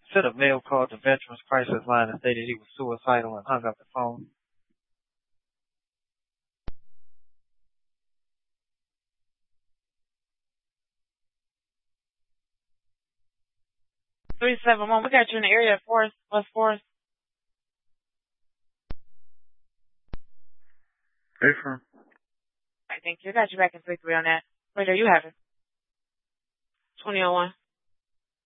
said a male called the Veterans Crisis Line and stated he was suicidal and hung up the phone. Three seven one. We got you in the area. Forest, West Forest. Hey, firm. I think you got you back in 3-3 on that. Wait, are you having 2001?